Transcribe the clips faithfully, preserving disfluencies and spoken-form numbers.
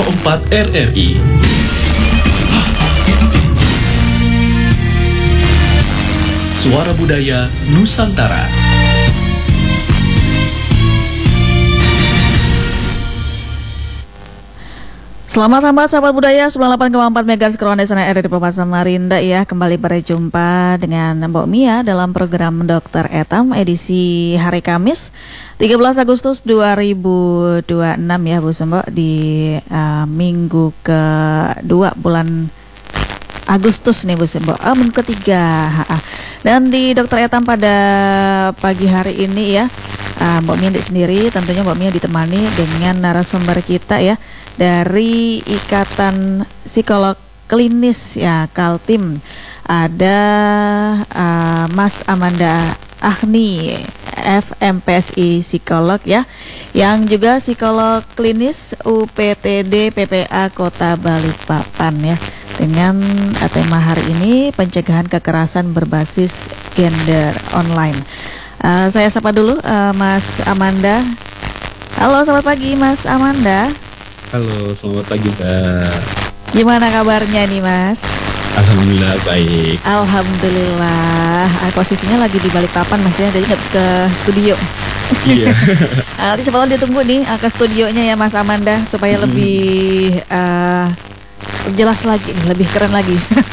Perempat R R I. Suara Budaya Nusantara. Selamat hambat sahabat budaya sembilan puluh delapan koma empat megahertz Keruan Desa R R I Provinsi Samarinda ya. Kembali berjumpa dengan Mbok Mia dalam program Dokter Etam edisi hari Kamis tiga belas Agustus dua ribu dua puluh enam ya Bu Sembok, di uh, minggu kedua bulan Agustus nih Bu Sembok, oh, minggu ketiga. Dan di Dokter Etam pada pagi hari ini ya, Uh, Mbak Mia sendiri, tentunya Mbak Mia ditemani dengan narasumber kita ya dari Ikatan Psikolog Klinis ya, Kaltim. Ada uh, Mas Amanda Ahni, F M P S I psikolog ya, yang juga psikolog klinis U P T D P P A Kota Balikpapan ya. Dengan uh, tema hari ini pencegahan kekerasan berbasis gender online. Uh, saya sapa dulu uh, Mas Amanda. Halo, selamat pagi Mas Amanda. Halo, selamat pagi Mbak. Gimana kabarnya nih Mas? Alhamdulillah baik. Alhamdulillah. Uh, posisinya lagi di Balikpapan Mas ya, jadi nggak bisa ke studio. Iya. uh, nanti coba ditunggu nih uh, ke studionya ya Mas Amanda, supaya hmm. lebih uh, jelas lagi, lebih keren lagi.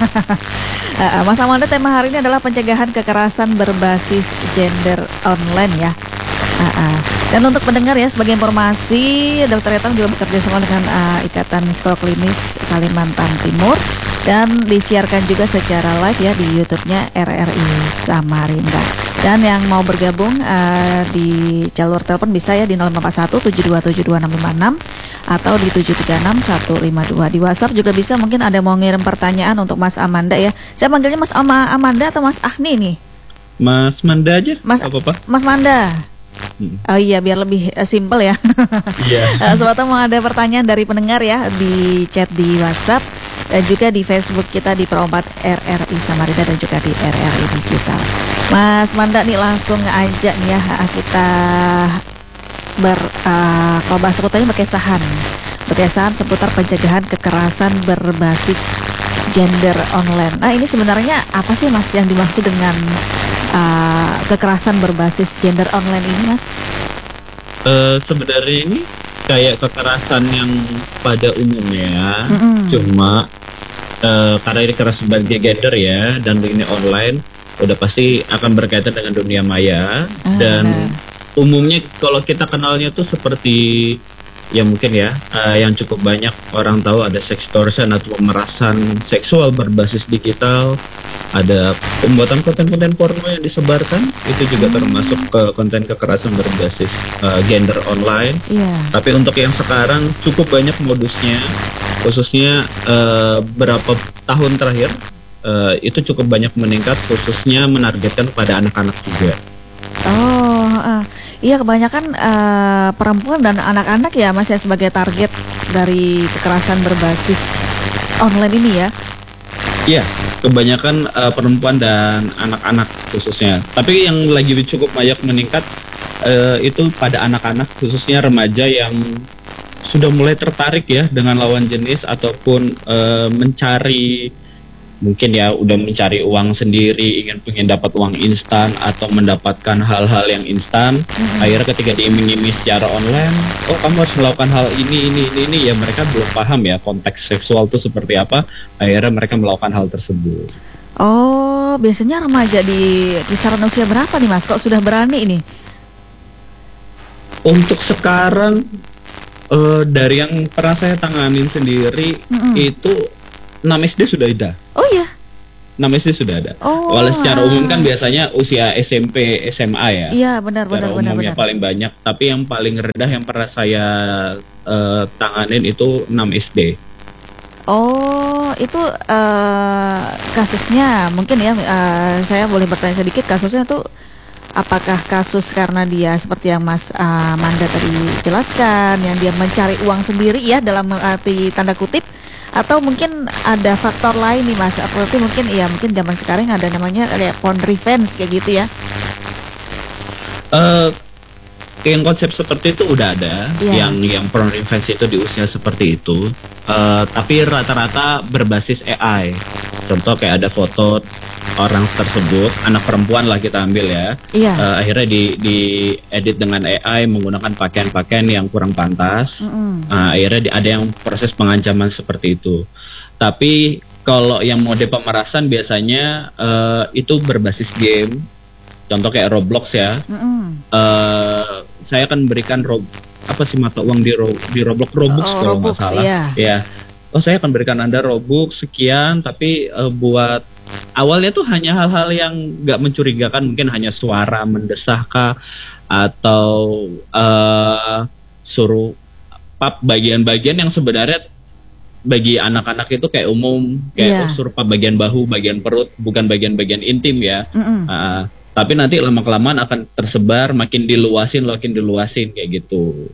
uh, Mas Amanda, tema hari ini adalah pencegahan kekerasan berbasis gender online ya. Uh, uh. Dan untuk pendengar ya, sebagai informasi, Dokter Etam juga bekerja sama dengan uh, Ikatan Psikolog Klinis Kalimantan Timur, dan disiarkan juga secara live ya di YouTube-nya R R I Samarinda. Dan yang mau bergabung uh, di jalur telepon bisa ya di nol lima empat satu tujuh dua tujuh dua enam lima enam atau di tujuh tiga enam satu lima dua. Di WhatsApp juga bisa, mungkin ada mau ngirim pertanyaan untuk Mas Amanda ya. Saya panggilnya Mas Ama Amanda atau Mas Ahni nih? Mas Manda aja. Mas apa-apa. Mas Manda. Hmm. Oh iya, biar lebih uh, simple ya. Iya. uh, Sobat mau ada pertanyaan dari pendengar ya, di chat di WhatsApp dan juga di Facebook kita di Perempat R R I Samarinda dan juga di R R I Digital. Mas Manda nih langsung aja nih ya, kita ber uh, kalau bahasa kotanya berkesahan berkesahan seputar pencegahan kekerasan berbasis gender online. Nah, ini sebenarnya apa sih Mas yang dimaksud dengan uh, kekerasan berbasis gender online ini Mas? Uh, sebenarnya ini kayak kekerasan yang pada umumnya, mm-hmm. cuma uh, karena ini kekerasan sebagai gender ya, dan ini online, udah pasti akan berkaitan dengan dunia maya. Ah. Dan umumnya kalau kita kenalnya tuh seperti ya mungkin ya uh, yang cukup banyak orang tahu ada sextortion atau pemerasan seksual berbasis digital, ada pembuatan konten-konten porno yang disebarkan, itu juga termasuk ke konten kekerasan berbasis uh, gender online. Yeah. Tapi untuk yang sekarang cukup banyak modusnya, khususnya uh, berapa tahun terakhir uh, itu cukup banyak meningkat, khususnya menargetkan pada anak-anak juga. Oh, uh, iya kebanyakan uh, perempuan dan anak-anak ya Mas ya sebagai target dari kekerasan berbasis online ini ya. Iya, kebanyakan uh, perempuan dan anak-anak khususnya. Tapi yang lagi cukup banyak meningkat uh, itu pada anak-anak, khususnya remaja yang sudah mulai tertarik ya dengan lawan jenis ataupun uh, mencari, mungkin ya udah mencari uang sendiri, ingin pengen dapat uang instan atau mendapatkan hal-hal yang instan. Mm-hmm. Akhirnya ketika diiming-iming secara online, oh kamu harus melakukan hal ini, ini, ini, ini, ya mereka belum paham ya konteks seksual itu seperti apa. Akhirnya mereka melakukan hal tersebut. Oh, biasanya remaja di kisaran usia berapa nih Mas? Kok sudah berani ini? Untuk sekarang uh, dari yang pernah saya tanganin sendiri, mm-hmm. itu enam S D sudah ada. Oh iya? enam S D sudah ada. Oh, walau secara umum kan biasanya usia S M P, S M A ya. Iya, benar benar benar umumnya benar. paling banyak, tapi yang paling rendah yang pernah saya uh, tanganin itu enam S D. Oh, itu uh, kasusnya mungkin ya, uh, saya boleh bertanya sedikit, kasusnya tuh apakah kasus karena dia seperti yang Mas uh, Manda tadi jelaskan, yang dia mencari uang sendiri ya dalam arti tanda kutip, atau mungkin ada faktor lain nih Mas? Seperti mungkin ya mungkin zaman sekarang ada namanya kayak porn revenge kayak gitu ya? Uh, yang konsep seperti itu udah ada, Iya. yang yang porn revenge itu di usia seperti itu, Eh, tapi rata-rata berbasis A I. Contoh kayak ada foto orang tersebut, anak perempuan lah kita ambil ya, Iya. Eh, akhirnya di di edit dengan A I menggunakan pakaian-pakaian yang kurang pantas. Mm-mm. Nah, akhirnya di- ada yang proses pengancaman seperti itu. Tapi kalau yang mode pemerasan biasanya eh, itu berbasis game. Contoh kayak Roblox ya. Mm-mm. eh saya akan berikan rob apa sih mata uang di ro, di Roblox Robux Oh, kalau Robux, nggak salah. iya. Ya. Oh, saya akan berikan Anda Robux sekian, tapi eh, buat awalnya tuh hanya hal-hal yang nggak mencurigakan, mungkin hanya suara mendesah kah, atau eh suruh pap bagian-bagian yang sebenarnya bagi anak-anak itu kayak umum, kayak Iya. oh, suruh pap bagian bahu, bagian perut, bukan bagian-bagian intim ya. Mm-mm. Ah, tapi nanti lama-kelamaan akan tersebar, makin diluasin, makin diluasin kayak gitu.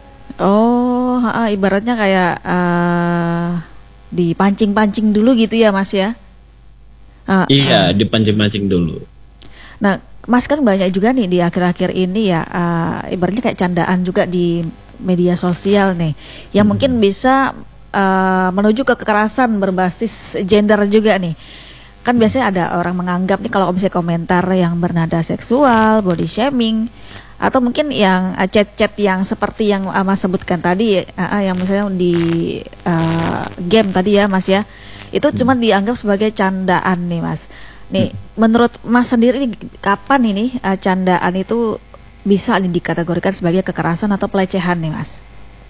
Oh, ha, ibaratnya kayak eh, dipancing-pancing dulu gitu ya, Mas ya? Eh, Iya, dipancing-pancing dulu. Nah, Mas kan banyak juga nih di akhir-akhir ini ya, eh, ibaratnya kayak candaan juga di media sosial nih, yang mungkin bisa eh, menuju ke kekerasan berbasis gender juga nih. Kan biasanya ada orang menganggap nih kalau misalnya komentar yang bernada seksual, body shaming, atau mungkin yang eh, chat-chat yang seperti yang ah, Mas sebutkan tadi, eh, eh, yang misalnya di eh, game tadi ya, Mas ya, itu cuma dianggap sebagai candaan nih, Mas. Nih, menurut Mas sendiri nih, kapan ini eh, candaan itu bisa dikategorikan sebagai kekerasan atau pelecehan nih, Mas?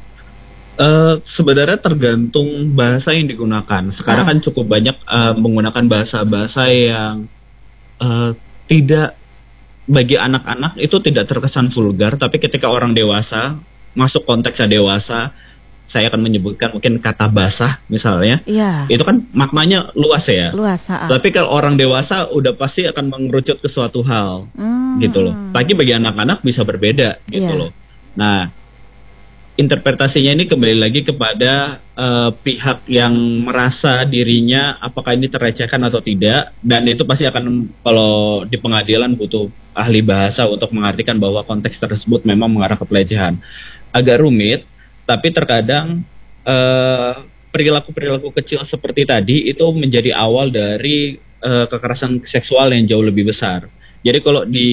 Eh, sebenarnya tergantung bahasa yang digunakan. Sekarang Ah. kan cukup banyak eh, menggunakan bahasa-bahasa yang eh, tidak, bagi anak-anak itu tidak terkesan vulgar, tapi ketika orang dewasa masuk konteksnya dewasa, saya akan menyebutkan mungkin kata basah misalnya, Iya, itu kan maknanya luas ya. luas. Ha-ha. Tapi kalau orang dewasa udah pasti akan mengerucut ke suatu hal. Hmm. Gitu loh. Lagi bagi anak-anak bisa berbeda gitu Iya. loh. Nah, interpretasinya ini kembali lagi kepada eh, pihak yang merasa dirinya apakah ini terlecehkan atau tidak, dan itu pasti akan, kalau di pengadilan butuh ahli bahasa untuk mengartikan bahwa konteks tersebut memang mengarah ke pelecehan. Agak rumit, tapi terkadang eh, perilaku-perilaku kecil seperti tadi itu menjadi awal dari eh, kekerasan seksual yang jauh lebih besar. Jadi kalau di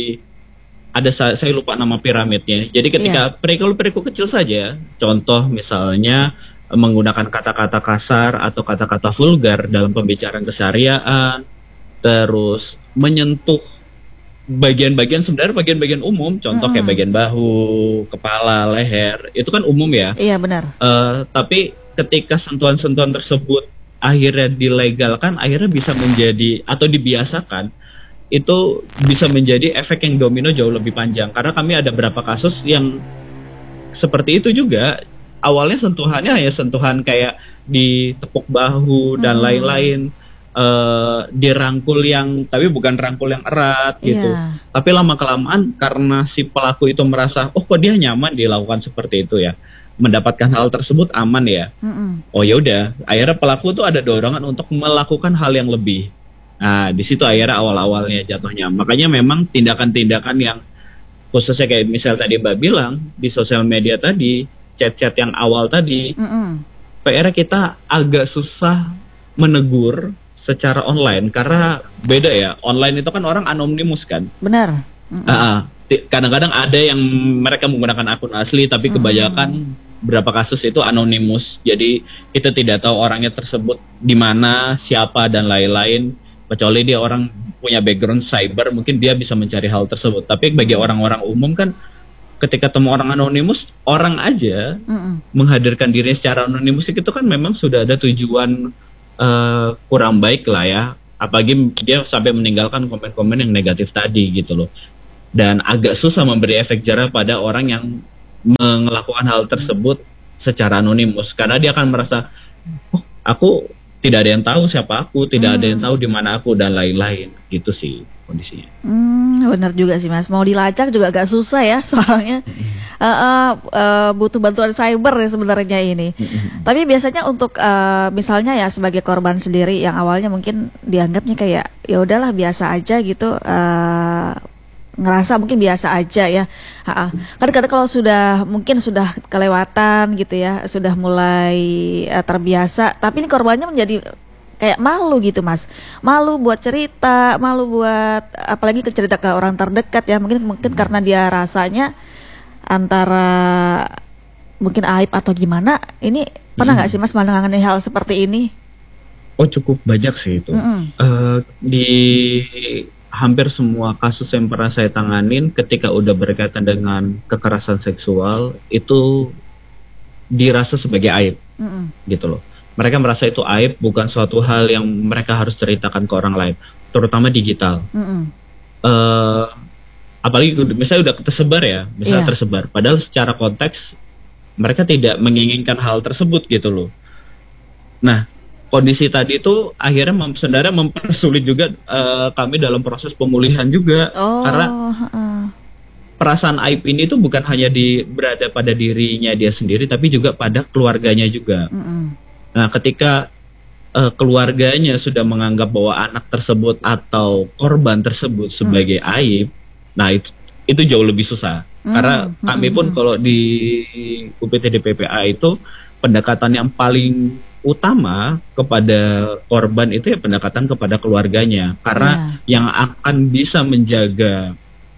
ada sa- saya lupa nama piramidnya. Jadi ketika perilaku-perilaku kecil saja, contoh misalnya eh, menggunakan kata-kata kasar atau kata-kata vulgar dalam pembicaraan keseharian, terus menyentuh bagian-bagian, sebenarnya bagian-bagian umum, contoh kayak Mm-mm. bagian bahu, kepala, leher, itu kan umum ya. Iya, benar. Eh, tapi ketika sentuhan-sentuhan tersebut akhirnya dilegalkan, akhirnya bisa menjadi atau dibiasakan, itu bisa menjadi efek yang domino jauh lebih panjang. Karena kami ada beberapa kasus yang seperti itu juga. Awalnya sentuhannya hanya sentuhan kayak ditepuk bahu dan Hmm. lain-lain, eh, dirangkul yang, tapi bukan rangkul yang erat gitu. Iya. Tapi lama kelamaan karena si pelaku itu merasa, oh kok dia nyaman dilakukan seperti itu ya, mendapatkan hal tersebut aman ya. Mm-mm. Oh ya udah, akhirnya pelaku tuh ada dorongan untuk melakukan hal yang lebih. Nah, di situ akhirnya awal-awalnya jatuhnya. Makanya memang tindakan-tindakan yang khususnya kayak misal tadi Mbak bilang di sosial media tadi, chat-chat yang awal tadi, Mm-mm. P R kita agak susah menegur secara online karena beda ya. Online itu kan orang anonimus kan. Benar. Mm-mm. Ah, ah. Ti- kadang-kadang ada yang mereka menggunakan akun asli, tapi kebanyakan berapa kasus itu anonimus. Jadi kita tidak tahu orangnya tersebut di mana, siapa dan lain-lain. Kecuali dia orang punya background cyber, mungkin dia bisa mencari hal tersebut. Tapi bagi orang-orang umum kan, ketika temu orang anonimus, orang aja Mm-mm. menghadirkan dirinya secara anonimus itu kan memang sudah ada tujuan eh, kurang baik lah ya. Apalagi dia sampai meninggalkan komen-komen yang negatif tadi gitu loh. Dan agak susah memberi efek jerah pada orang yang melakukan hal tersebut secara anonimus, karena dia akan merasa, oh aku tidak ada yang tahu siapa aku, tidak ada yang tahu di mana aku dan lain-lain, gitu sih kondisinya. Hmm, benar juga sih, Mas. Mau dilacak juga agak susah ya, soalnya eh, eh, eh, butuh bantuan cyber ya sebenarnya ini. Tapi biasanya untuk eh, misalnya ya sebagai korban sendiri yang awalnya mungkin dianggapnya kayak ya udahlah biasa aja gitu, eh, ngerasa mungkin biasa aja ya. Ha-ha. Kadang-kadang kalau sudah mungkin sudah kelewatan gitu ya, sudah mulai uh, terbiasa, tapi ini korbannya menjadi kayak malu gitu Mas, malu buat cerita, malu buat apalagi ke cerita ke orang terdekat ya, mungkin mungkin karena dia rasanya antara mungkin aib atau gimana. Ini pernah nggak Hmm. sih Mas menangani hal seperti ini? Oh, cukup banyak sih itu. Mm-mm. Eh, di hampir semua kasus yang pernah saya tanganin ketika udah berkaitan dengan kekerasan seksual itu dirasa sebagai aib Mm-mm. gitu loh. Mereka merasa itu aib, bukan suatu hal yang mereka harus ceritakan ke orang lain, terutama digital. Mm-mm. Eh, apalagi udah- misalnya udah tersebar ya, misalnya Iya. tersebar, padahal secara konteks mereka tidak menginginkan hal tersebut gitu loh. Nah, kondisi tadi itu akhirnya mem- sebenarnya mempersulit juga eh, kami dalam proses pemulihan juga, Oh, karena heeh. perasaan aib ini tuh bukan hanya di berada pada dirinya dia sendiri, tapi juga pada keluarganya juga. Mm-mm. Nah, ketika eh, keluarganya sudah menganggap bahwa anak tersebut atau korban tersebut sebagai aib, nah itu itu jauh lebih susah. Hmm, Karena hmm, kami hmm, pun hmm. kalau di U P T D P P A itu pendekatan yang paling utama kepada korban itu ya pendekatan kepada keluarganya, karena yang akan bisa menjaga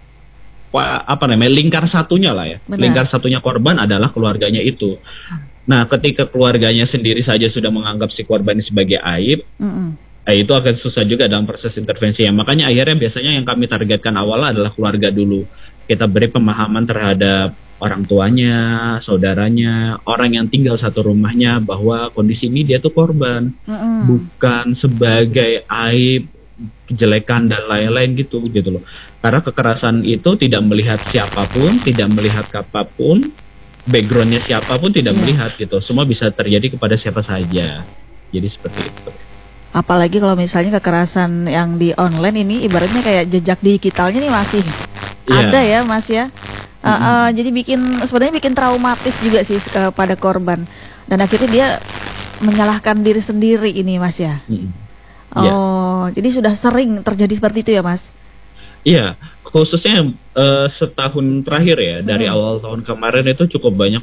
pa- apa namanya lingkar satunya lah ya, Benar. lingkar satunya korban adalah keluarganya itu. Nah, ketika keluarganya sendiri saja sudah menganggap si korban ini sebagai aib, Mm-mm. eh, itu akan susah juga dalam proses intervensi ya. Makanya akhirnya biasanya yang kami targetkan awal adalah keluarga dulu. Kita beri pemahaman terhadap orang tuanya, saudaranya, orang yang tinggal satu rumahnya bahwa kondisi ini dia tuh korban, Mm-mm. bukan sebagai aib, kejelekan dan lain-lain gitu gitu loh. Karena kekerasan itu tidak melihat siapapun, tidak melihat apapun, backgroundnya siapapun tidak Iya. melihat gitu. Semua bisa terjadi kepada siapa saja. Jadi seperti itu. Apalagi kalau misalnya kekerasan yang di online ini ibaratnya kayak jejak digitalnya nih masih Iya. ada ya Mas ya. Uh, uh, jadi bikin sebenarnya bikin traumatis juga sih uh, pada korban, dan akhirnya dia menyalahkan diri sendiri ini Mas ya. Mm-mm. Oh, Iya. jadi sudah sering terjadi seperti itu ya Mas? Iya, khususnya eh, setahun terakhir ya, dari Hmm. awal tahun kemarin itu cukup banyak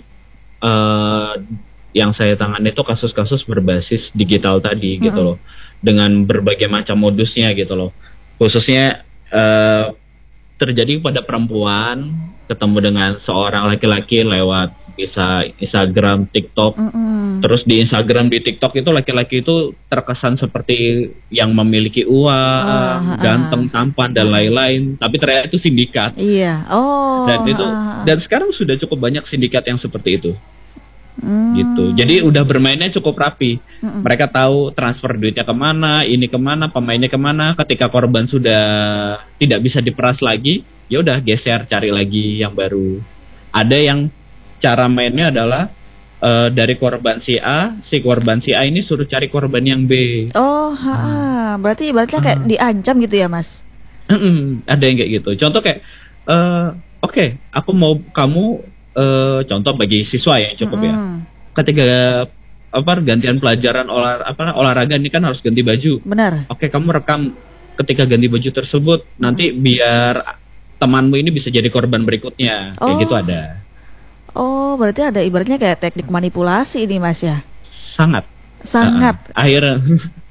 eh, yang saya tangani itu kasus-kasus berbasis digital tadi gitu Mm-mm. loh, dengan berbagai macam modusnya gitu loh. Khususnya eh, terjadi pada perempuan ketemu dengan seorang laki-laki lewat bisa Instagram, TikTok. Mm-mm. Terus di Instagram, di TikTok itu laki-laki itu terkesan seperti yang memiliki uang, Ah, ah. ganteng, tampan dan lain-lain. Tapi ternyata itu sindikat. Iya. Oh. Dan itu ah, ah. dan sekarang sudah cukup banyak sindikat yang seperti itu. Hmm. Gitu. Jadi udah bermainnya cukup rapi. Mm-mm. Mereka tahu transfer duitnya kemana, ini kemana, pemainnya kemana. Ketika korban sudah tidak bisa diperas lagi, ya udah geser cari lagi yang baru. Ada yang cara mainnya adalah eh, dari korban si A, si korban si A ini suruh cari korban yang B. Oh, ha, ha. Berarti ibaratnya kayak diancam gitu ya Mas? Mm-mm, ada yang kayak gitu. Contoh kayak, eh, oke, aku mau kamu, eh, contoh bagi siswa ya cukup ya. Mm-mm. Ketika apa gantian pelajaran olah apa olahraga ini kan harus ganti baju. Benar. Oke, kamu rekam ketika ganti baju tersebut, nanti biar temanmu ini bisa jadi korban berikutnya. Kayak Oh. gitu ada. Oh, berarti ada ibaratnya kayak teknik manipulasi ini Mas ya? Sangat. Sangat. Uh-uh. Akhirnya.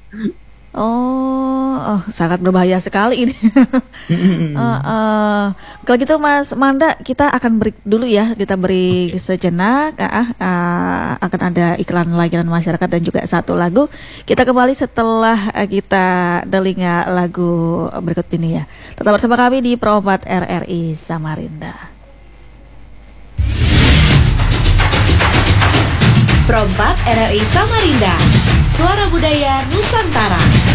Oh, oh, sangat berbahaya sekali ini. Mm-mm. Eh, eh, kalau gitu Mas Manda, kita akan break dulu ya. Kita beri sejenak. Ah, ah, akan ada iklan layanan masyarakat dan juga satu lagu. Kita kembali setelah eh, kita delinga lagu berikut ini ya. Tetap bersama kami di Pro empat R R I Samarinda. Pro empat R R I Samarinda, Suara Budaya Nusantara.